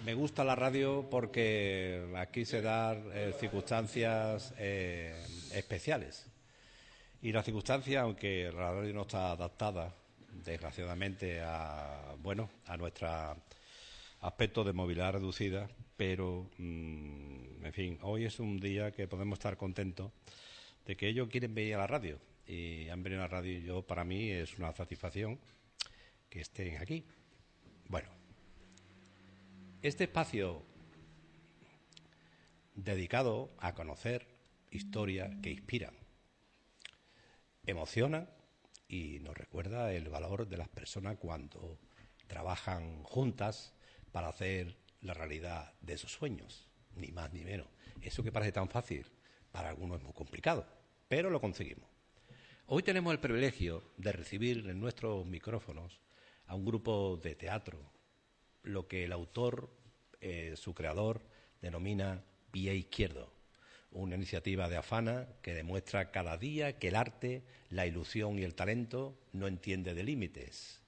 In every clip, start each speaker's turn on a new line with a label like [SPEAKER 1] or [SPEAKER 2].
[SPEAKER 1] Me gusta la radio porque aquí se dan circunstancias especiales. Y la circunstancia, aunque la radio no está adaptada, desgraciadamente, a nuestro aspecto de movilidad reducida, pero, en fin, hoy es un día que podemos estar contentos de que ellos quieren venir a la radio. Y han venido a la radio y para mí es una satisfacción que estén aquí. Bueno, este espacio dedicado a conocer historias que inspiran, emocionan y nos recuerda el valor de las personas cuando trabajan juntas para hacer la realidad de sus sueños, ni más ni menos. Eso que parece tan fácil, para algunos es muy complicado, pero lo conseguimos. Hoy tenemos el privilegio de recibir en nuestros micrófonos a un grupo de teatro, lo que el autor, su creador, denomina Pie Izquierdo, una iniciativa de Afana que demuestra cada día que el arte, la ilusión y el talento no entiende de límites.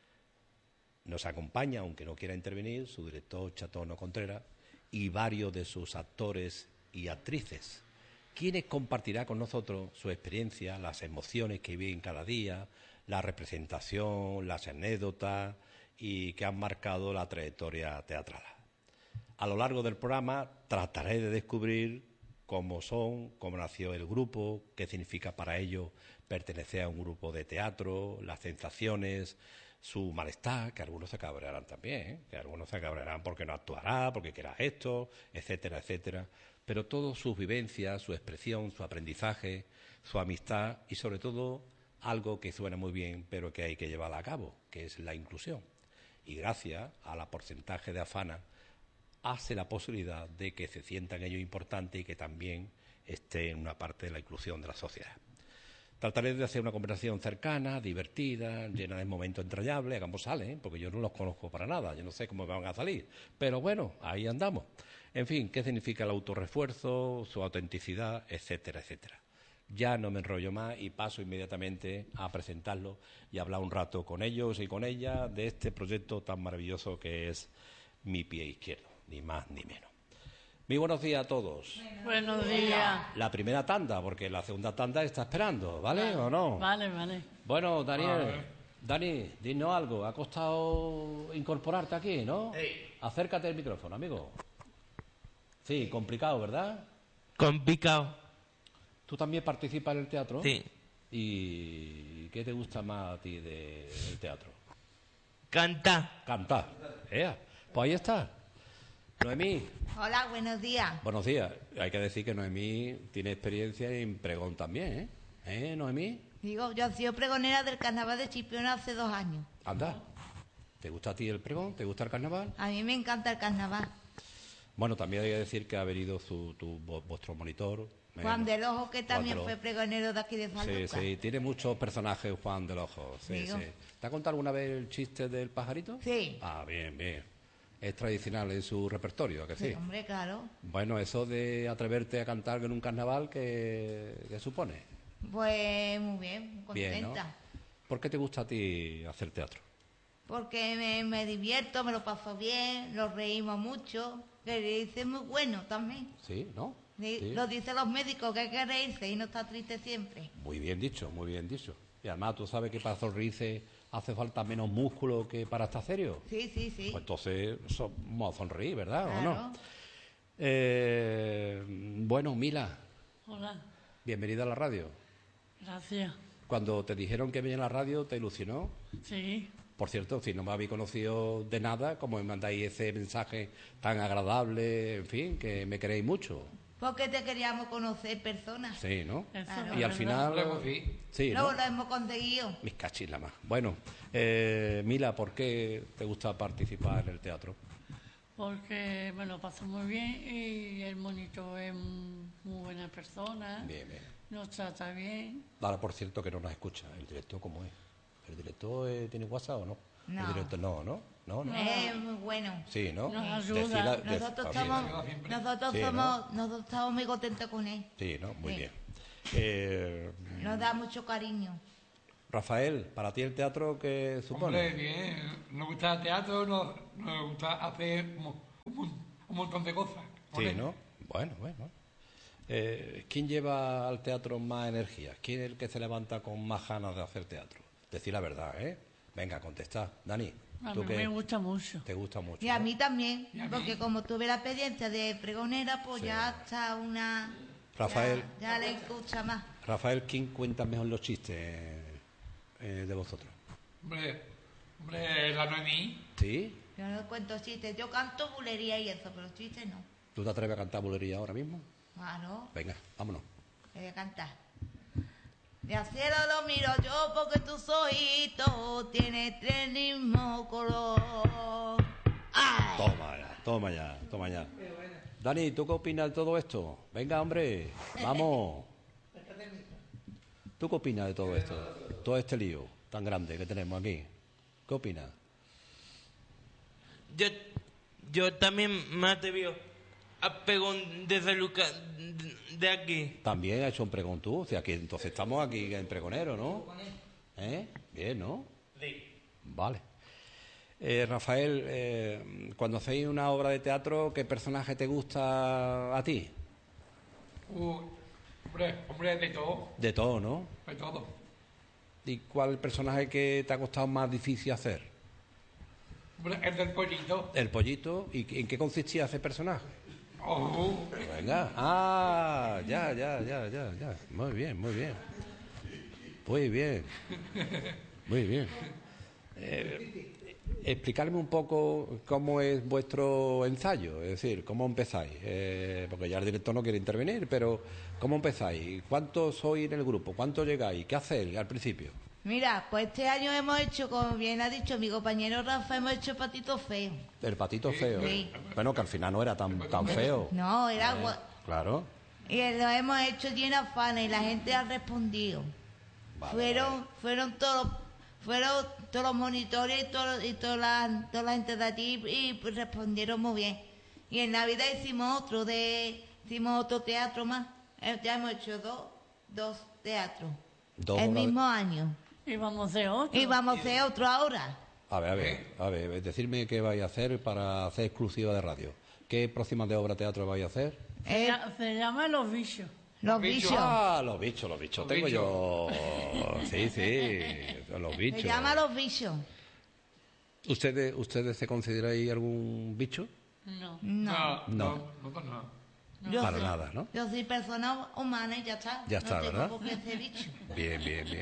[SPEAKER 1] Nos acompaña, aunque no quiera intervenir, su director Chatono Contreras y varios de sus actores y actrices, quienes compartirá con nosotros su experiencia, las emociones que viven cada día, la representación, las anécdotas y que han marcado la trayectoria teatral. A lo largo del programa trataré de descubrir cómo son, cómo nació el grupo, qué significa para ellos pertenecer a un grupo de teatro, las sensaciones, su malestar, que algunos se cabrearán también, que algunos se cabrearán porque no actuará, porque quiera esto, etcétera, etcétera. Pero todas sus vivencias, su expresión, su aprendizaje, su amistad y sobre todo algo que suena muy bien pero que hay que llevar a cabo, que es la inclusión. Y gracias a la porcentaje de Afana hace la posibilidad de que se sientan ellos importantes y que también esté en una parte de la inclusión de la sociedad. Trataré de hacer una conversación cercana, divertida, llena de momentos entrañables, ambos salen, porque yo no los conozco para nada, yo no sé cómo van a salir, pero bueno, ahí andamos. En fin, qué significa el autorrefuerzo, su autenticidad, etcétera, etcétera. Ya no me enrollo más y paso inmediatamente a presentarlo y hablar un rato con ellos y con ellas de este proyecto tan maravilloso que es Mi Pie Izquierdo, ni más ni menos. Muy buenos días a todos.
[SPEAKER 2] Buenos días.
[SPEAKER 1] La primera tanda, porque la segunda tanda está esperando, ¿vale o no?
[SPEAKER 2] Vale, vale.
[SPEAKER 1] Bueno, Dani, dinos algo. ¿Ha costado incorporarte aquí, no?
[SPEAKER 3] Sí.
[SPEAKER 1] Acércate al micrófono, amigo. Sí, complicado, ¿verdad?
[SPEAKER 3] Complicado.
[SPEAKER 1] ¿Tú también participas en el teatro?
[SPEAKER 3] Sí.
[SPEAKER 1] ¿Y qué te gusta más a ti del teatro?
[SPEAKER 3] Canta.
[SPEAKER 1] Cantar. Pues ahí está. Noemí.
[SPEAKER 4] Hola, buenos días.
[SPEAKER 1] Buenos días. Hay que decir que Noemí tiene experiencia en pregón también, ¿eh? Noemí?
[SPEAKER 4] Digo, yo he sido pregonera del carnaval de Chipiona hace 2 años.
[SPEAKER 1] Anda. ¿Te gusta a ti el pregón? ¿Te gusta el carnaval?
[SPEAKER 4] A mí me encanta el carnaval.
[SPEAKER 1] Bueno, también hay que decir que ha venido vuestro monitor.
[SPEAKER 4] Juan del Ojo, que también
[SPEAKER 1] Juan del
[SPEAKER 4] fue pregonero de aquí de Sanlúcar.
[SPEAKER 1] Sí, tiene muchos personajes Juan del Ojo. Sí,
[SPEAKER 4] Digo.
[SPEAKER 1] sí. ¿Te ha contado alguna vez el chiste del pajarito?
[SPEAKER 4] Sí.
[SPEAKER 1] Ah, bien, bien. Es tradicional en su repertorio, ¿a que sí?
[SPEAKER 4] Sí, hombre, claro.
[SPEAKER 1] Bueno, eso de atreverte a cantar en un carnaval, ¿qué supone?
[SPEAKER 4] Pues muy bien, muy
[SPEAKER 1] Bien,
[SPEAKER 4] contenta.
[SPEAKER 1] ¿no? ¿Por qué te gusta a ti hacer teatro?
[SPEAKER 4] Porque me divierto, me lo paso bien, lo reímos mucho, que reírse es muy bueno también.
[SPEAKER 1] Sí, ¿no?
[SPEAKER 4] Sí,
[SPEAKER 1] Sí.
[SPEAKER 4] lo dicen los médicos, que hay que reírse y no estar triste siempre.
[SPEAKER 1] Muy bien dicho, muy bien dicho. Y además, ¿tú sabes que para sonreírse hace falta menos músculo que para estar serio?
[SPEAKER 4] Sí, sí, sí.
[SPEAKER 1] Pues entonces somos a sonreír, ¿verdad? ¿O
[SPEAKER 4] Claro.
[SPEAKER 1] no? Bueno, Mila,
[SPEAKER 2] Hola.
[SPEAKER 1] bienvenida a la radio.
[SPEAKER 2] Gracias.
[SPEAKER 1] Cuando te dijeron que venía a la radio, ¿te ilusionó?
[SPEAKER 2] Sí.
[SPEAKER 1] Por cierto, si no me habéis conocido de nada, como me mandáis ese mensaje tan agradable, en fin, que me queréis mucho.
[SPEAKER 4] Porque te queríamos conocer personas.
[SPEAKER 1] Sí, ¿no?
[SPEAKER 2] Eso
[SPEAKER 4] Claro.
[SPEAKER 2] es
[SPEAKER 1] Y al
[SPEAKER 2] verdad.
[SPEAKER 1] final... Sí, ¿no?
[SPEAKER 4] Luego lo hemos conseguido.
[SPEAKER 1] Mis cachilas más. Bueno, Mila, ¿por qué te gusta participar en el teatro?
[SPEAKER 2] Porque me lo paso muy bien y el monitor es muy buena persona.
[SPEAKER 1] Bien, bien.
[SPEAKER 2] Nos trata bien.
[SPEAKER 1] Ahora, por cierto, que no nos escucha. ¿El director cómo es? ¿El director tiene WhatsApp o no?
[SPEAKER 4] No.
[SPEAKER 1] El director no, ¿no? No.
[SPEAKER 4] Es muy bueno.
[SPEAKER 1] Sí, ¿no?
[SPEAKER 2] Nos ayuda.
[SPEAKER 4] Nosotros
[SPEAKER 1] bien.
[SPEAKER 4] estamos,
[SPEAKER 1] Sí,
[SPEAKER 4] nosotros estamos muy contentos con él.
[SPEAKER 1] Sí, ¿no? Muy
[SPEAKER 4] Sí.
[SPEAKER 1] bien.
[SPEAKER 4] Nos da mucho cariño.
[SPEAKER 1] Rafael, ¿para ti el teatro qué supone?
[SPEAKER 5] Hombre, bien, nos gusta el teatro, nos gusta hacer un montón de cosas.
[SPEAKER 1] Sí, ¿no? Bueno. ¿Quién lleva al teatro más energía? ¿Quién es el que se levanta con más ganas de hacer teatro? Decir la verdad, ¿eh? Venga, contestad. Dani,
[SPEAKER 2] A
[SPEAKER 1] ¿tú
[SPEAKER 2] mí
[SPEAKER 1] qué?
[SPEAKER 2] me gusta mucho.
[SPEAKER 1] ¿Te gusta mucho?
[SPEAKER 4] Y a
[SPEAKER 1] ¿no?
[SPEAKER 4] mí también, porque como tuve la experiencia de pregonera, pues
[SPEAKER 1] Sí.
[SPEAKER 4] ya está una...
[SPEAKER 1] Rafael.
[SPEAKER 4] Ya le escucha más.
[SPEAKER 1] Rafael, ¿quién cuenta mejor los chistes de vosotros?
[SPEAKER 5] Hombre, la Noemí.
[SPEAKER 1] ¿Sí?
[SPEAKER 4] Yo no cuento chistes, yo canto bulería y eso, pero chistes no.
[SPEAKER 1] ¿Tú te atreves a cantar bulería ahora mismo?
[SPEAKER 4] Claro,
[SPEAKER 1] Venga, vámonos.
[SPEAKER 4] voy a cantar. De acero lo miro yo porque tus ojitos tienen el mismo color. ¡Ay!
[SPEAKER 1] Toma ya. Dani, ¿tú qué opinas de todo esto? Venga, hombre, vamos. ¿Tú qué opinas de todo esto? Todo este lío tan grande que tenemos aquí. ¿Qué opinas?
[SPEAKER 3] Yo también me atreví a pegar desde Lucas de aquí.
[SPEAKER 1] También ha hecho un pregón tú. O sea, que entonces estamos aquí en pregonero, ¿no? Bien, ¿no?
[SPEAKER 3] Sí.
[SPEAKER 1] Vale. Rafael, cuando hacéis una obra de teatro, ¿qué personaje te gusta a ti?
[SPEAKER 5] Hombre, de todo.
[SPEAKER 1] De todo, ¿no?
[SPEAKER 5] De todo.
[SPEAKER 1] ¿Y cuál es el personaje que te ha costado más difícil hacer?
[SPEAKER 5] Hombre, el del pollito.
[SPEAKER 1] El pollito. ¿Y en qué consistía ese personaje?
[SPEAKER 5] Oh,
[SPEAKER 1] Venga. Ya. Muy bien. Explicarme un poco cómo es vuestro ensayo, es decir, cómo empezáis. Porque ya el director no quiere intervenir, pero ¿cómo empezáis? ¿Cuántos sois en el grupo? ¿Cuántos llegáis? ¿Qué hacéis al principio?
[SPEAKER 4] Mira, pues este año hemos hecho, como bien ha dicho mi compañero Rafa, hemos hecho Patito Feo.
[SPEAKER 1] El patito feo.
[SPEAKER 4] Sí.
[SPEAKER 1] Bueno, que al final no era tan feo.
[SPEAKER 4] No, era...
[SPEAKER 1] Claro.
[SPEAKER 4] Y lo hemos hecho lleno de fans y la gente ha respondido.
[SPEAKER 1] Vale,
[SPEAKER 4] Fueron todos los monitores y todas las gente de allí y pues respondieron muy bien. Y en Navidad hicimos otro teatro más. Ya hemos hecho dos teatros.
[SPEAKER 1] Dos
[SPEAKER 4] el
[SPEAKER 1] obras de-
[SPEAKER 4] mismo año.
[SPEAKER 2] Y vamos a hacer otro.
[SPEAKER 4] Y vamos a hacer otro ahora.
[SPEAKER 1] A ver, decidme qué vais a hacer para hacer exclusiva de radio. ¿Qué próximas de obra de teatro vais a hacer?
[SPEAKER 2] Se llama Los Bichos.
[SPEAKER 4] Los
[SPEAKER 5] bichos.
[SPEAKER 4] bichos.
[SPEAKER 1] Ah, los bichos.
[SPEAKER 5] Los
[SPEAKER 1] Tengo
[SPEAKER 5] bichos.
[SPEAKER 1] yo. Sí, los bichos.
[SPEAKER 4] Se llama Los Bichos.
[SPEAKER 1] ¿Ustedes se consideráis algún bicho?
[SPEAKER 2] No.
[SPEAKER 4] No.
[SPEAKER 1] No.
[SPEAKER 4] Yo
[SPEAKER 1] Para
[SPEAKER 4] soy-
[SPEAKER 1] nada, ¿no?
[SPEAKER 4] Yo soy persona humana y ya está.
[SPEAKER 1] Ya está,
[SPEAKER 4] no tengo
[SPEAKER 1] ¿verdad?
[SPEAKER 4] por qué ser bicho.
[SPEAKER 1] Bien.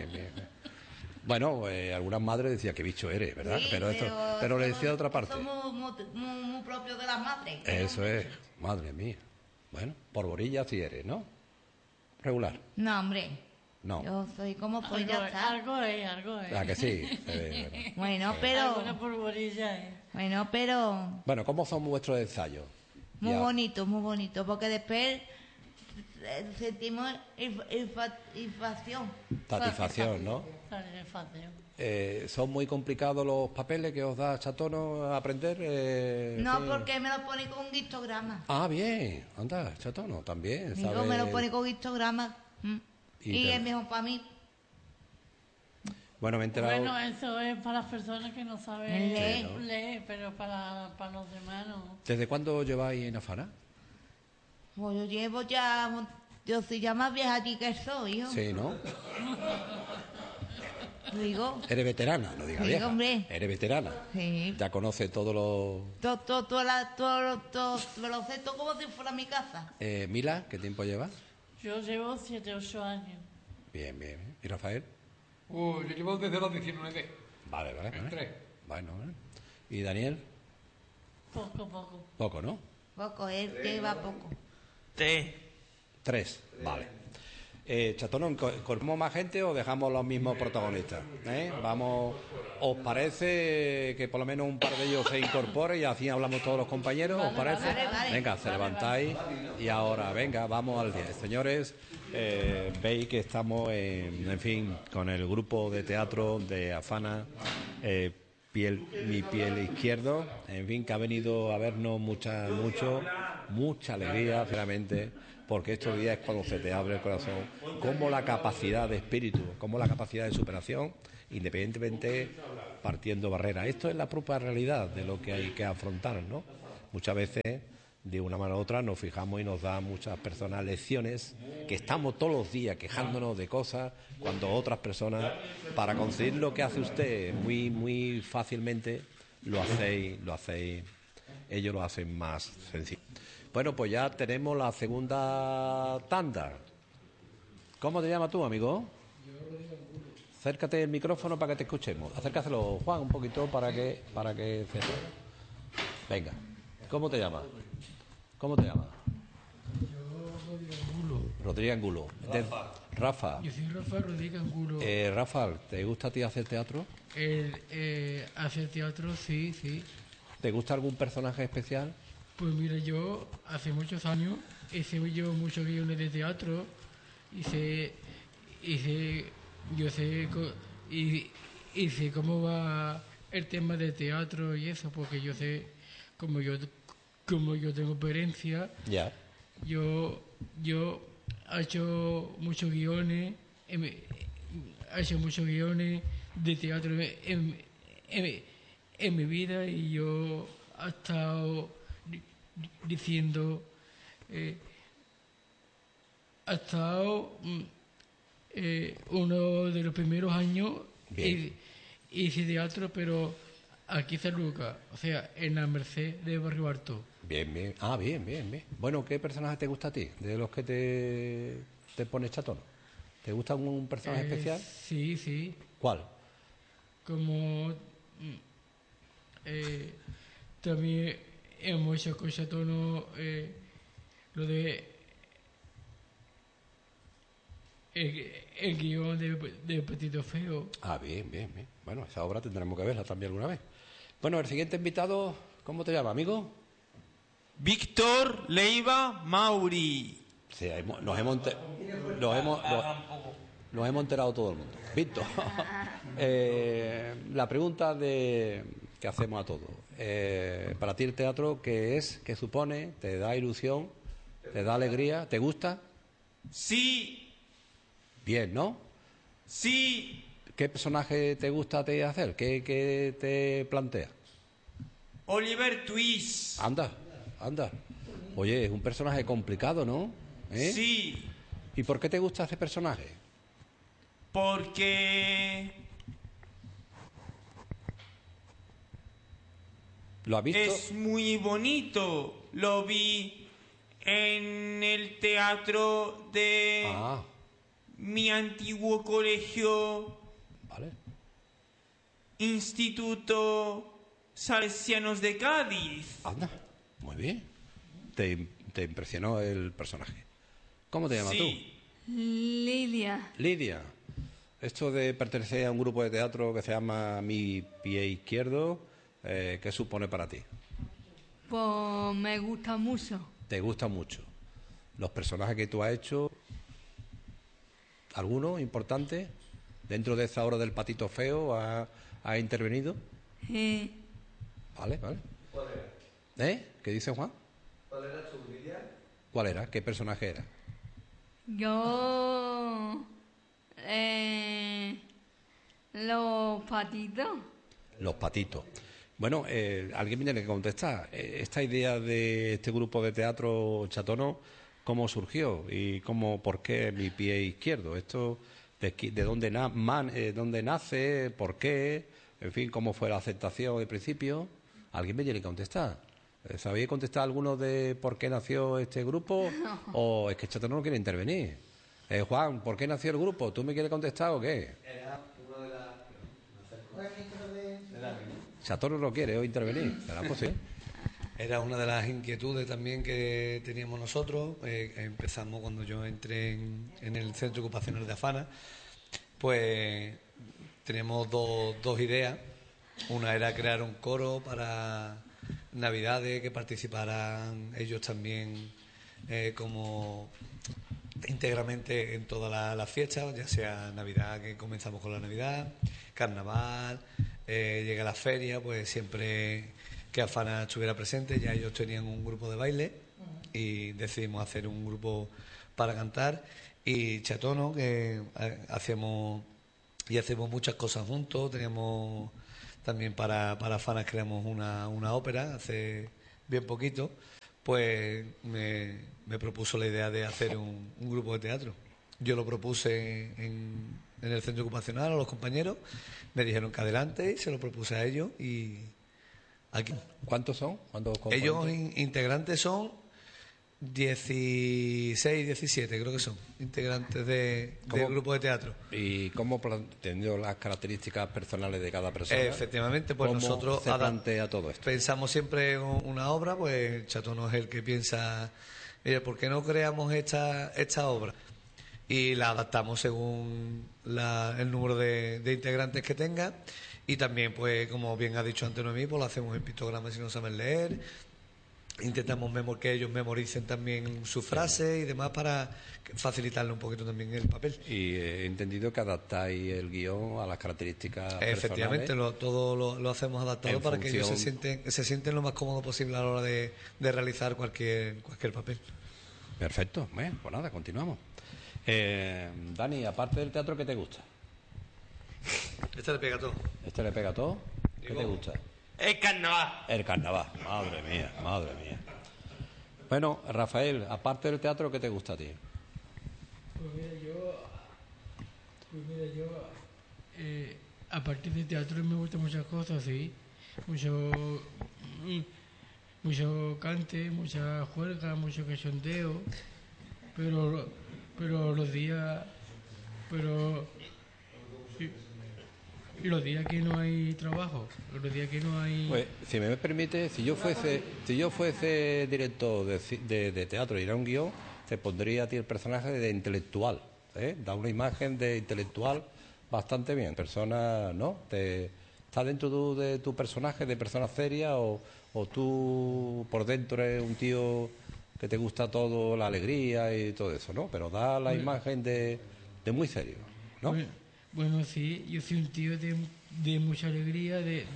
[SPEAKER 1] Bueno, algunas madres decían que bicho eres, ¿verdad?
[SPEAKER 4] Sí,
[SPEAKER 1] pero le decía de otra parte.
[SPEAKER 4] Eso es muy propio de las madres.
[SPEAKER 1] Eso es, madre mía. Bueno, por borilla sí eres, ¿no? Regular.
[SPEAKER 4] No, hombre.
[SPEAKER 1] No.
[SPEAKER 4] Yo soy como soy, ya está.
[SPEAKER 2] Algo es.
[SPEAKER 1] Ah, que sí. se ve, bueno.
[SPEAKER 2] Alguna polvorilla es.
[SPEAKER 4] Pero
[SPEAKER 1] Bueno, ¿cómo son vuestros ensayos?
[SPEAKER 4] muy
[SPEAKER 1] Ya.
[SPEAKER 4] bonito, porque después sentimos inflación.
[SPEAKER 1] Satisfacción, ¿no?
[SPEAKER 2] Satisfacción.
[SPEAKER 1] ¿Son muy complicados los papeles que os da Chatono a aprender?
[SPEAKER 4] No,
[SPEAKER 1] sí.
[SPEAKER 4] porque me lo pone con un histograma.
[SPEAKER 1] Ah, bien. Anda, Chatono, también.
[SPEAKER 4] Digo,
[SPEAKER 1] ¿sabe?
[SPEAKER 4] me lo pone con histograma. Y
[SPEAKER 1] te-
[SPEAKER 4] es mejor para mí.
[SPEAKER 1] Bueno, me he enterado...
[SPEAKER 2] Bueno, eso es para las personas que no saben
[SPEAKER 4] Leer.
[SPEAKER 1] Sí, ¿no?
[SPEAKER 2] leer, pero para los demás no.
[SPEAKER 1] ¿Desde cuándo lleváis en Afana?
[SPEAKER 4] Pues yo llevo ya... Yo soy ya más vieja aquí que soy, hijo.
[SPEAKER 1] Sí, ¿no?
[SPEAKER 4] Digo,
[SPEAKER 1] Eres veterana, no digas
[SPEAKER 4] Sí,
[SPEAKER 1] vieja.
[SPEAKER 4] hombre.
[SPEAKER 1] Eres veterana.
[SPEAKER 4] sí.
[SPEAKER 1] Ya conoces todos los...
[SPEAKER 4] Me lo sé todo como si fuera mi casa.
[SPEAKER 1] Mila, ¿qué tiempo llevas?
[SPEAKER 2] Yo llevo 7, 8 años.
[SPEAKER 1] Bien. ¿Y Rafael?
[SPEAKER 5] Yo llevo desde los 19.
[SPEAKER 1] Vale.
[SPEAKER 5] Tres.
[SPEAKER 1] Bueno. ¿Y Daniel?
[SPEAKER 2] Poco.
[SPEAKER 1] Poco, ¿no?
[SPEAKER 4] Poco, él lleva poco.
[SPEAKER 1] 3. Vale. Chatón, ¿incorporamos más gente o dejamos los mismos protagonistas? Vamos, ¿os parece que por lo menos un par de ellos se incorporen y así hablamos todos los compañeros? ¿Os parece?
[SPEAKER 4] vale.
[SPEAKER 1] Venga, se levantáis y ahora, venga, vamos al 10. Señores, veis que estamos, en fin, con el grupo de teatro de Afana, mi piel izquierdo, en fin, que ha venido a vernos mucha alegría, sinceramente, porque estos días es cuando se te abre el corazón, como la capacidad de espíritu, como la capacidad de superación, independientemente partiendo barreras. Esto es la propia realidad de lo que hay que afrontar, ¿no? muchas veces de una manera u otra nos fijamos y nos da muchas personas lecciones que estamos todos los días quejándonos de cosas cuando otras personas, para conseguir lo que hace usted muy muy fácilmente, lo hacéis, ellos lo hacen más sencillo. Bueno, pues ya tenemos la segunda tanda. ¿Cómo te llamas tú, amigo? Acércate el micrófono para que te escuchemos. Acércaselo, Juan, un poquito para que venga. ¿Cómo te llamas? ¿Cómo te llamas?
[SPEAKER 6] Yo, Rodríguez Angulo.
[SPEAKER 1] Rodríguez Angulo. Rafa.
[SPEAKER 6] Yo soy Rafa Rodríguez Angulo.
[SPEAKER 1] Rafa, ¿te gusta a ti hacer teatro?
[SPEAKER 6] Hacer teatro, sí, sí.
[SPEAKER 1] ¿Te gusta algún personaje especial?
[SPEAKER 6] Pues mira, yo hace muchos años hice yo muchos guiones de teatro, hice cómo va el tema de teatro y eso, porque yo sé, como yo tengo experiencia,
[SPEAKER 1] Ya.
[SPEAKER 6] yo he hecho muchos guiones, de teatro en mi vida, y yo he estado diciendo, ha estado uno de los primeros años hice teatro, pero aquí en San Lucas, o sea, en la Merced de Barrio Alto.
[SPEAKER 1] Bien, bien. Ah, bien, bien, bien. Bueno, ¿qué personaje te gusta a ti? De los que te pones chatón. ¿Te gusta algún personaje especial?
[SPEAKER 6] Sí, sí.
[SPEAKER 1] ¿Cuál?
[SPEAKER 6] Como también hemos hecho con Chatono lo de el guión de Patito Feo.
[SPEAKER 1] Ah, bien, bien, bien. Bueno, esa obra tendremos que verla también alguna vez. Bueno, el siguiente invitado, ¿cómo te llamas, amigo?
[SPEAKER 3] Víctor Leiva Mauri.
[SPEAKER 1] Sí, nos hemos enterado todo el mundo. Víctor, la pregunta que hacemos a todos. Para ti el teatro, ¿qué es? ¿Qué supone? ¿Te da ilusión? ¿Te da alegría? ¿Te gusta?
[SPEAKER 3] Sí,
[SPEAKER 1] Bien, ¿no?
[SPEAKER 3] sí.
[SPEAKER 1] ¿Qué personaje te gusta a ti hacer? ¿Qué te plantea?
[SPEAKER 3] Oliver Twist.
[SPEAKER 1] Anda. Oye, es un personaje complicado, ¿no? ¿Eh?
[SPEAKER 3] Sí,
[SPEAKER 1] ¿Y por qué te gusta ese personaje?
[SPEAKER 3] porque
[SPEAKER 1] ¿Lo has visto?
[SPEAKER 3] es muy bonito. Lo vi en el teatro de
[SPEAKER 1] Ah,
[SPEAKER 3] mi antiguo colegio,
[SPEAKER 1] vale.
[SPEAKER 3] Instituto Salesianos de Cádiz.
[SPEAKER 1] Anda, muy bien. Te impresionó el personaje. ¿Cómo te llamas
[SPEAKER 3] Sí,
[SPEAKER 7] Lidia,
[SPEAKER 1] tú? Lidia. Esto de pertenecer a un grupo de teatro que se llama Mi Pie Izquierdo, ¿qué supone para ti?
[SPEAKER 7] pues me gusta mucho.
[SPEAKER 1] ¿Te gusta mucho? ¿Los personajes que tú has hecho, alguno importante? ¿Dentro de esa obra del Patito Feo ha intervenido?
[SPEAKER 7] Eh,
[SPEAKER 1] Vale. ¿Qué dice Juan? ¿Cuál era tu Lidia? ¿Cuál era? ¿Qué personaje era?
[SPEAKER 7] yo, los patitos.
[SPEAKER 1] Los patitos. Bueno, alguien me tiene que contestar. Esta idea de este grupo de teatro chatono, ¿cómo surgió? ¿Y por qué Mi Pie Izquierdo? ¿Esto de dónde, dónde nace? ¿Por qué? En fin, ¿cómo fue la aceptación al principio? Alguien me tiene que contestar. ¿Sabéis contestar alguno de por qué nació este grupo? ¿O es que Chatono no quiere intervenir? Juan, ¿por qué nació el grupo? ¿Tú me quieres contestar o qué? Chatono no quiere hoy intervenir. ¿Será posible?
[SPEAKER 8] Era una de las inquietudes también que teníamos nosotros. Empezamos cuando yo entré en el Centro Ocupacional de Afana. Pues teníamos dos ideas. Una era crear un coro para Navidades, que participaran ellos también como íntegramente en todas las fiestas, ya sea Navidad, que comenzamos con la Navidad, Carnaval, llega la feria, pues siempre que Afana estuviera presente. Ya ellos tenían un grupo de baile y decidimos hacer un grupo para cantar. Y Chatono, que hacemos muchas cosas juntos. Teníamos también para Afana, creamos una ópera hace bien poquito, pues me propuso la idea de hacer un grupo de teatro. Yo lo propuse en el centro ocupacional a los compañeros, me dijeron que adelante y se lo propuse a ellos y aquí.
[SPEAKER 1] ¿Cuántos son?
[SPEAKER 8] Ellos integrantes son 16, 17 creo que son, integrantes del grupo de teatro.
[SPEAKER 1] ¿Y cómo, teniendo las características personales de cada persona?
[SPEAKER 8] Efectivamente, pues
[SPEAKER 1] ¿cómo
[SPEAKER 8] nosotros
[SPEAKER 1] se plantea todo esto?
[SPEAKER 8] Pensamos siempre en una obra, pues el Chatono es el que piensa, mire, ¿por qué no creamos esta obra? Y la adaptamos según el número de integrantes que tenga, y también, pues como bien ha dicho antes Noemí, pues lo hacemos en pictogramas si no saben leer. Intentamos que ellos memoricen también sus frases y demás para facilitarle un poquito también el papel.
[SPEAKER 1] Y he entendido que adaptáis el guión a las características
[SPEAKER 8] Efectivamente,
[SPEAKER 1] personales.
[SPEAKER 8] todo lo hacemos adaptado para que ellos se sienten lo más cómodo posible a la hora de realizar cualquier papel.
[SPEAKER 1] Perfecto. Bueno, pues nada, continuamos. Dani, aparte del teatro, ¿qué te gusta?
[SPEAKER 8] Este le pega todo.
[SPEAKER 1] ¿Este le pega todo? ¿Qué te gusta?
[SPEAKER 3] El carnaval.
[SPEAKER 1] El carnaval. Madre mía, madre mía. Bueno, Rafael, aparte del teatro, ¿qué te gusta a ti?
[SPEAKER 6] Aparte del teatro me gustan muchas cosas, sí. Mucho cante, mucha juerga, mucho cachondeo, pero los días que no hay trabajo, los días que no hay...
[SPEAKER 1] Pues, si me permite, si yo fuese director de teatro y era un guión, te pondría a ti el personaje de intelectual, ¿eh? Da una imagen de intelectual bastante bien. Persona, ¿no? ¿Está dentro de tu personaje de persona seria o tú por dentro eres un tío que te gusta todo, la alegría y todo eso, ¿no? Pero da la imagen de muy serio, ¿no?
[SPEAKER 6] Bueno, sí, yo soy un tío de mucha alegría, de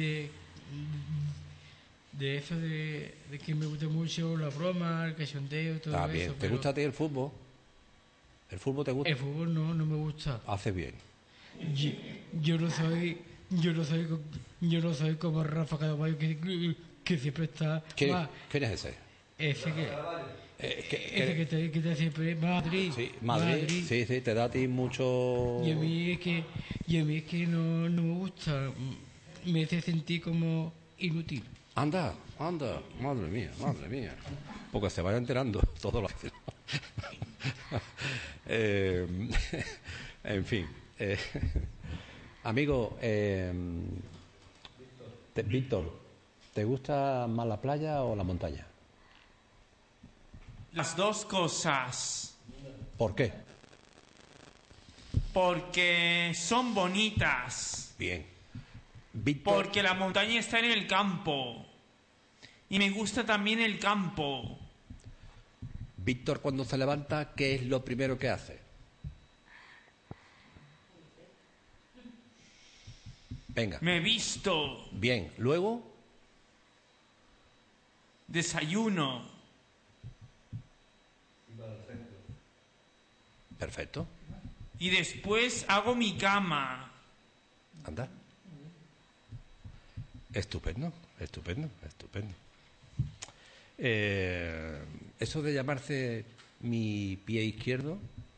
[SPEAKER 6] eso, de que me gusta mucho la broma, el cachondeo, todo
[SPEAKER 1] Está
[SPEAKER 6] eso.
[SPEAKER 1] bien. ¿Te gusta a ti el fútbol? ¿El fútbol te gusta?
[SPEAKER 6] El fútbol no me gusta.
[SPEAKER 1] Haces bien.
[SPEAKER 6] Yo no soy como Rafa Cadavallo que siempre está...
[SPEAKER 1] ¿Quién es ese?
[SPEAKER 6] Ese que está siempre Madrid.
[SPEAKER 1] Sí, Madrid. Sí, te da a ti mucho...
[SPEAKER 6] Y a mí es que no me gusta. Me hace sentir como inútil.
[SPEAKER 1] Anda, madre mía. Porque se vaya enterando todo lo que... en fin. Amigo, Víctor, ¿te gusta más la playa o la montaña?
[SPEAKER 9] Las dos cosas.
[SPEAKER 1] ¿Por qué?
[SPEAKER 9] Porque son bonitas.
[SPEAKER 1] Bien. Víctor...
[SPEAKER 9] Porque la montaña está en el campo. Y me gusta también el campo.
[SPEAKER 1] Víctor, cuando se levanta, ¿qué es lo primero que hace? Venga.
[SPEAKER 9] Me visto.
[SPEAKER 1] Bien. ¿Luego?
[SPEAKER 9] Desayuno.
[SPEAKER 1] Perfecto.
[SPEAKER 9] Y después hago mi cama.
[SPEAKER 1] Anda. Estupendo. Eso de llamarse mi pie izquierdo,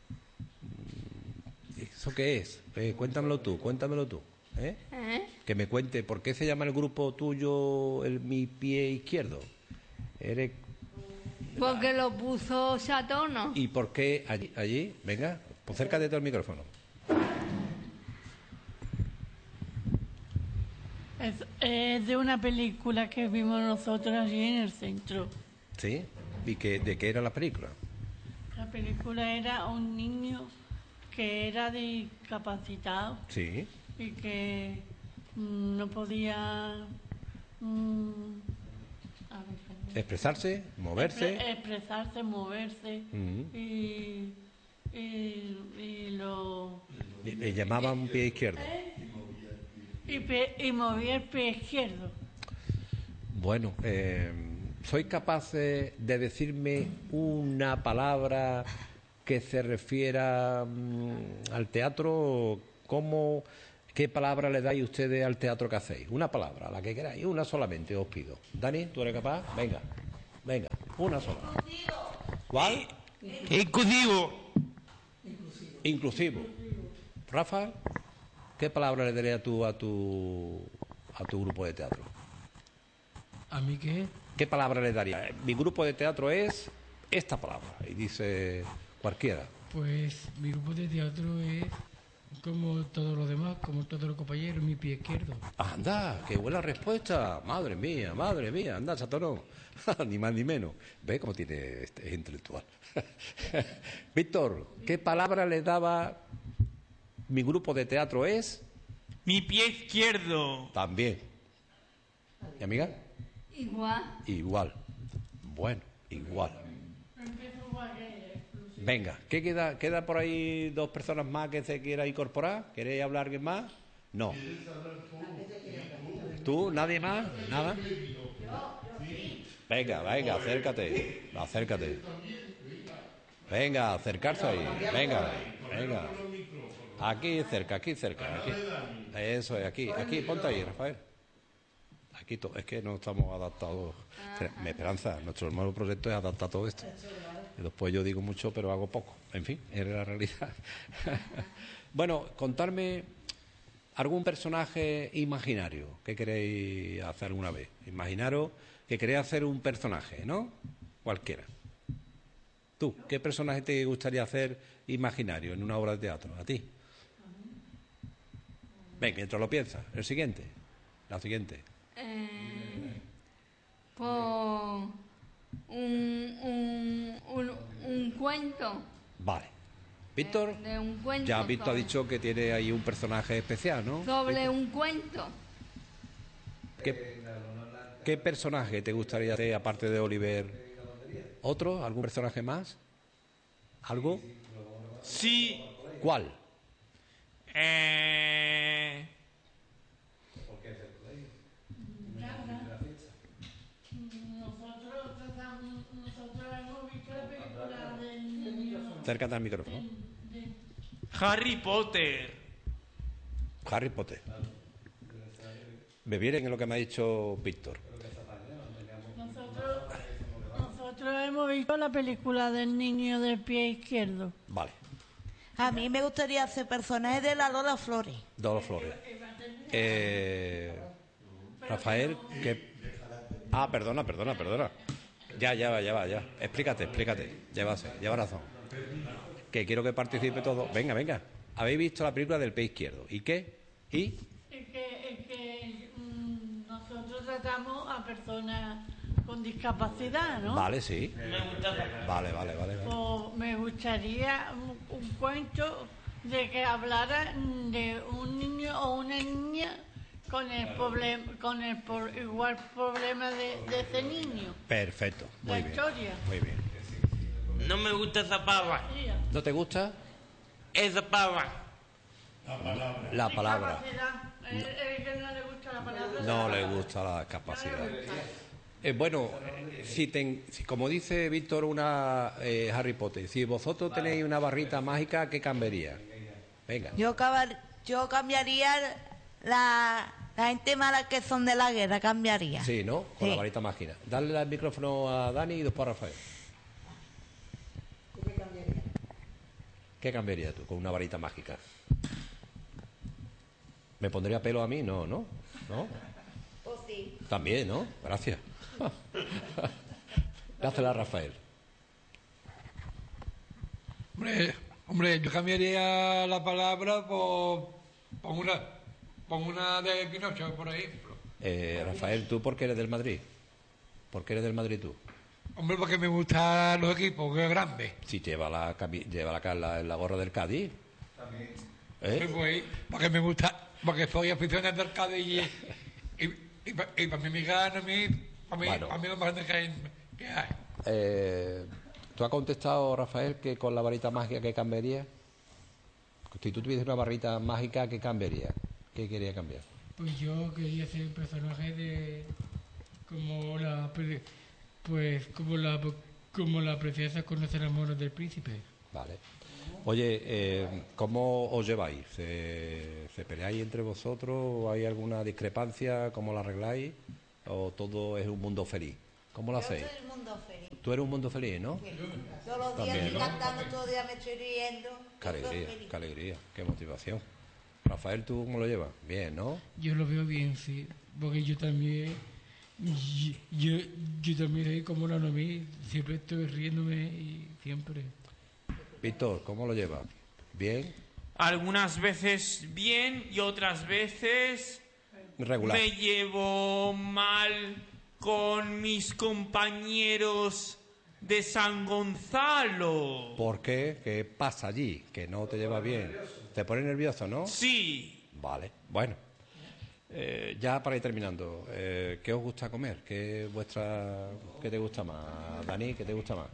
[SPEAKER 1] ¿eso qué es? Cuéntamelo tú. ¿Eh? Que me cuente, ¿por qué se llama el grupo tuyo mi pie izquierdo? ¿Eres...
[SPEAKER 7] Porque lo puso Chatono.
[SPEAKER 1] ¿Y por qué allí? Venga, pues acércate todo el micrófono.
[SPEAKER 2] Es de una película que vimos nosotros allí en el centro.
[SPEAKER 1] ¿Sí? ¿Y de qué era la película?
[SPEAKER 2] La película era un niño que era discapacitado.
[SPEAKER 1] Sí.
[SPEAKER 2] Y que no podía
[SPEAKER 1] expresarse, moverse.
[SPEAKER 2] Expresarse, moverse. Y lo...
[SPEAKER 1] Le llamaban un pie izquierdo.
[SPEAKER 2] Y movía el pie izquierdo.
[SPEAKER 1] Bueno, ¿soy capaz de decirme una palabra que se refiera al teatro? ¿Cómo ¿Qué palabra le dais ustedes al teatro que hacéis? Una palabra, la que queráis, una solamente os pido. Dani, ¿tú eres capaz? Venga, venga, una sola. ¿Cuál?
[SPEAKER 3] Inclusivo.
[SPEAKER 1] Inclusivo. Rafa, ¿qué palabra le darías tú a tu grupo de teatro?
[SPEAKER 6] ¿A mí qué?
[SPEAKER 1] ¿Qué palabra le darías? Mi grupo de teatro es esta palabra. Y dice cualquiera.
[SPEAKER 6] Pues mi grupo de teatro es como todos los demás, como todos los compañeros, mi pie izquierdo.
[SPEAKER 1] Anda, qué buena respuesta. Madre mía, anda, chatonón. Ni más ni menos. ¿Ves cómo tiene es intelectual? Víctor, ¿qué palabra le daba mi grupo de teatro es?
[SPEAKER 9] Mi pie izquierdo.
[SPEAKER 1] También. ¿Y amiga?
[SPEAKER 7] Igual.
[SPEAKER 1] Igual. Bueno, igual. Venga, ¿qué queda? ¿Queda por ahí dos personas más que se quiera incorporar? ¿Queréis hablar alguien más? No. ¿Tú? ¿Nadie más? ¿Nada? Venga, acércate. Venga, acercarse ahí. Venga. Aquí cerca. Aquí. Eso es, aquí. Ponte ahí, Rafael. Aquí es que no estamos adaptados. Mi esperanza, nuestro nuevo proyecto es adaptar todo esto. Y después yo digo mucho, pero hago poco. En fin, es la realidad. Bueno, contarme algún personaje imaginario que queréis hacer alguna vez. Imaginaros que queréis hacer un personaje, ¿no? Cualquiera. Tú, ¿qué personaje te gustaría hacer imaginario en una obra de teatro? ¿A ti? Venga, mientras lo piensas. La siguiente.
[SPEAKER 7] Pues un cuento.
[SPEAKER 1] Vale. Víctor,
[SPEAKER 7] De un cuento.
[SPEAKER 1] ya Víctor ha dicho que tiene ahí un personaje especial, ¿no?
[SPEAKER 7] Sobre un cuento.
[SPEAKER 1] ¿Qué personaje te gustaría hacer aparte de Oliver? ¿Otro? ¿Algún personaje más? ¿Algo?
[SPEAKER 9] Sí.
[SPEAKER 1] ¿Cuál?
[SPEAKER 2] Nosotros hemos visto la película del niño.
[SPEAKER 1] Acércate al micrófono.
[SPEAKER 9] Harry Potter.
[SPEAKER 1] Harry Potter. Me viene en lo que me ha dicho Víctor.
[SPEAKER 2] Nosotros hemos visto la película del niño del pie izquierdo.
[SPEAKER 1] Vale.
[SPEAKER 4] A mí me gustaría hacer personajes de la Lola Flores.
[SPEAKER 1] Dos Flores. Rafael, que... Ah, perdona. Ya. Explícate. Lleva razón. Que quiero que participe todo. Venga. Habéis visto la película del pie izquierdo. ¿Y qué?
[SPEAKER 2] Es que nosotros tratamos a personas con discapacidad, ¿no?
[SPEAKER 1] Vale, sí. Vale.
[SPEAKER 2] Pues me gustaría un cuento de que hablara de un niño o una niña con el igual problema de ese niño.
[SPEAKER 1] Perfecto.
[SPEAKER 2] La historia.
[SPEAKER 1] Muy bien.
[SPEAKER 3] No me gusta esa pava.
[SPEAKER 1] ¿No te gusta?
[SPEAKER 3] Esa pava.
[SPEAKER 1] La palabra.
[SPEAKER 2] Discapacidad. El que no le gusta la palabra.
[SPEAKER 1] No le gusta la capacidad. Bueno, como dice Víctor, una Harry Potter, si vosotros tenéis una barrita mágica, ¿qué cambiaría? Venga.
[SPEAKER 4] Yo cambiaría la gente mala que son de la guerra, cambiaría.
[SPEAKER 1] Sí, ¿no? Con la varita mágica. Dale el micrófono a Dani y después a Rafael. ¿Qué cambiaría tú con una varita mágica? ¿Me pondría pelo a mí? No.
[SPEAKER 4] Pues sí.
[SPEAKER 1] También, ¿no? Gracias. Dásela a Rafael.
[SPEAKER 5] Hombre, yo cambiaría la palabra por una de Pinocho, por ejemplo.
[SPEAKER 1] Rafael, ¿tú por qué eres del Madrid? ¿Por qué eres del Madrid tú?
[SPEAKER 5] Hombre, porque me gustan los equipos, que es grande.
[SPEAKER 1] Si lleva la gorra del Cádiz.
[SPEAKER 5] También. Pues, porque me gusta, porque soy aficionado del Cádiz y para mí me gana, para mí lo más grande que hay.
[SPEAKER 1] ¿Tú has contestado, Rafael, que con la varita mágica qué cambiaría? Si tú tuvieses una varita mágica, ¿qué cambiaría? ¿Qué quería cambiar?
[SPEAKER 6] Pues yo quería ser un personaje de... como la princesa conoce el amor del príncipe.
[SPEAKER 1] Vale. Oye, ¿cómo os lleváis? ¿Se peleáis entre vosotros? ¿Hay alguna discrepancia? ¿Cómo la arregláis? ¿O todo es un mundo feliz? ¿Cómo lo hacéis?
[SPEAKER 4] Yo soy el mundo feliz.
[SPEAKER 1] Tú eres un mundo feliz, ¿no?
[SPEAKER 4] Sí. Todos los días
[SPEAKER 1] También,
[SPEAKER 4] estoy
[SPEAKER 1] ¿no?
[SPEAKER 4] cantando, todos los días me estoy riendo.
[SPEAKER 1] Qué alegría, qué alegría, qué motivación. Rafael, ¿tú cómo lo llevas? Bien, ¿no?
[SPEAKER 6] Yo lo veo bien, sí. Porque yo también... Yo también soy como una mí. Siempre estoy riéndome y siempre...
[SPEAKER 1] Víctor, ¿cómo lo llevas? ¿Bien?
[SPEAKER 9] Algunas veces bien y otras veces
[SPEAKER 1] Regular.
[SPEAKER 9] me llevo mal con mis compañeros de San Gonzalo.
[SPEAKER 1] ¿Por qué? ¿Qué pasa allí? ¿Que no te llevas bien? ¿Te pones nervioso, no?
[SPEAKER 9] Sí.
[SPEAKER 1] Vale, bueno. Ya para ir terminando, ¿qué os gusta comer? ¿Qué te gusta más? Dani, ¿qué te gusta más?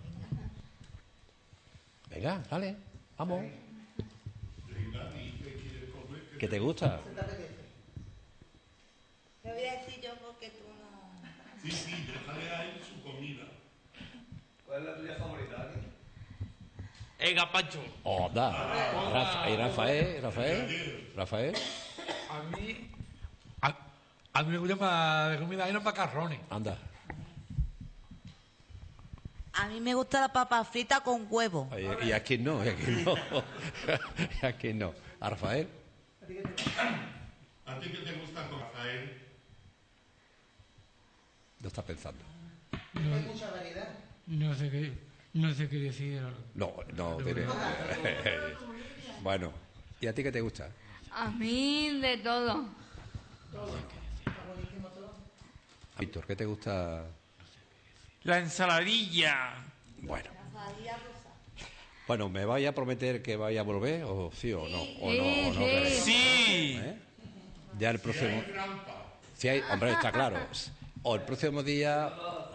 [SPEAKER 1] Venga, dale, vamos. ¿Qué te gusta?
[SPEAKER 4] Te voy a decir yo porque tú no...
[SPEAKER 10] Sí, déjale ahí su comida.
[SPEAKER 8] ¿Cuál es la tuya favorita, Dani?
[SPEAKER 3] El gazpacho.
[SPEAKER 1] ¿Y Rafael?
[SPEAKER 5] A mí me gusta más de comida y los macarrones.
[SPEAKER 1] Anda.
[SPEAKER 4] A mí me gusta la papa frita con huevo.
[SPEAKER 1] Y aquí no. Y aquí no. ¿A Rafael?
[SPEAKER 10] ¿A ti qué te gusta, Rafael?
[SPEAKER 1] ¿Lo estás pensando?
[SPEAKER 6] No, hay mucha variedad. No sé qué decir.
[SPEAKER 1] No, diré. Bueno, ¿y a ti qué te gusta?
[SPEAKER 7] A mí de todo.
[SPEAKER 1] Víctor, ¿qué te gusta?
[SPEAKER 9] La ensaladilla.
[SPEAKER 1] Bueno, ¿me vais a prometer que vais a volver? ¿O sí o no? ¿O no
[SPEAKER 7] Sí.
[SPEAKER 1] queréis?
[SPEAKER 9] Sí.
[SPEAKER 1] ¿Eh? Ya el próximo... Si hay... Hombre, está claro. O el próximo día...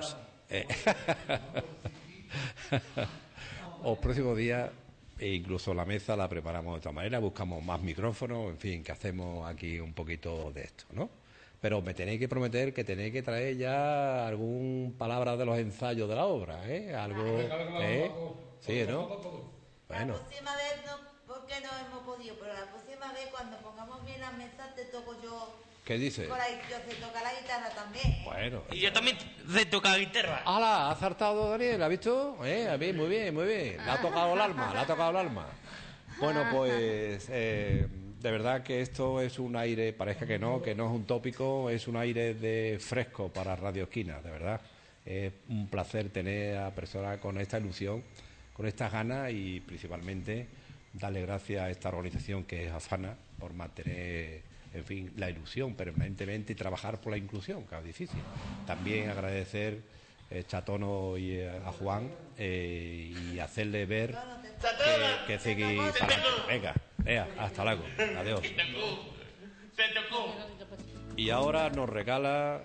[SPEAKER 1] O el próximo día... E incluso la mesa la preparamos de otra manera, buscamos más micrófonos, en fin, que hacemos aquí un poquito de esto, ¿no? Pero me tenéis que prometer que tenéis que traer ya algún palabra de los ensayos de la obra, ¿eh? Algo, ¿eh? Sí, ¿no? Bueno.
[SPEAKER 4] La próxima vez no, porque no hemos podido, pero la próxima vez cuando pongamos bien las mesas te toco yo.
[SPEAKER 1] ¿Qué dices?
[SPEAKER 4] Yo te toca la guitarra también.
[SPEAKER 1] Bueno.
[SPEAKER 3] Y yo también te toca la guitarra.
[SPEAKER 1] ¡Hala! ¿Ha acertado Daniel? ¿Ha visto? A mí, muy bien. Le ha tocado el alma, Bueno, pues de verdad que esto es un aire, parezca que no es un tópico, es un aire de fresco para Radio Esquina, de verdad. Es un placer tener a personas con esta ilusión, con estas ganas y principalmente darle gracias a esta organización que es AFANA por mantener, en fin, la ilusión permanentemente y trabajar por la inclusión, que es difícil. También agradecer Chatono y a Juan y hacerle ver que seguir para adelante. Venga, hasta luego. Adiós.
[SPEAKER 3] Se tocó.
[SPEAKER 1] Y ahora nos regala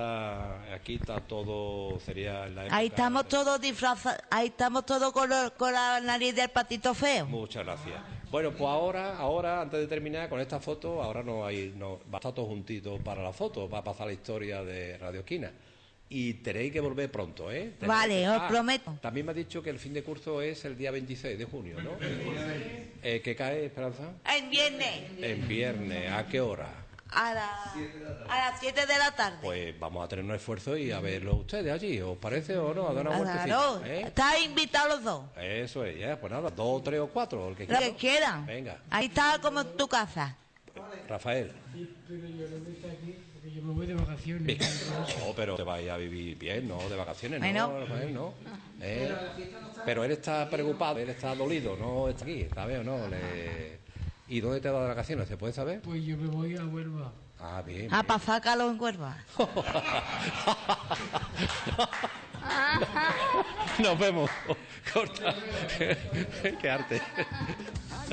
[SPEAKER 1] aquí está todo, sería en la época.
[SPEAKER 4] Ahí estamos todos disfrazados, ahí estamos todos con la nariz del patito feo.
[SPEAKER 1] Muchas gracias. Bueno, pues ahora antes de terminar con esta foto, ahora va a estar todos juntitos para la foto, va a pasar la historia de Radio Esquina. Y tenéis que volver pronto, ¿eh?
[SPEAKER 4] Vale, os prometo.
[SPEAKER 1] También me ha dicho que el fin de curso es el día 26 de junio, ¿no? ¿Qué cae, Esperanza?
[SPEAKER 4] En viernes.
[SPEAKER 1] En viernes, ¿a qué hora?
[SPEAKER 4] A las 7 de la tarde.
[SPEAKER 1] Pues vamos a tener un esfuerzo y a verlo ustedes allí, ¿os parece o no? A dar una vueltecita,
[SPEAKER 4] Claro,
[SPEAKER 1] ¿eh?
[SPEAKER 4] estáis invitados los dos.
[SPEAKER 1] Eso es, ya, pues nada, 2, 3 o 4, el que
[SPEAKER 4] Lo que quieran.
[SPEAKER 1] Venga.
[SPEAKER 4] Ahí está como en tu casa.
[SPEAKER 1] Rafael.
[SPEAKER 6] Sí, pero yo no voy a estar aquí porque yo me voy de vacaciones.
[SPEAKER 1] No, pero te vais a vivir bien, ¿no? De vacaciones,
[SPEAKER 4] Bueno.
[SPEAKER 1] ¿no, Rafael? ¿No? Pero él está preocupado, él está dolido, no está aquí, ¿sabes o no? ¿Y dónde te vas de vacaciones? ¿Se puede saber?
[SPEAKER 6] Pues yo me voy a Huelva.
[SPEAKER 1] Ah, bien.
[SPEAKER 4] A pasar calor en Huelva.
[SPEAKER 1] Nos vemos. Corta. Qué arte.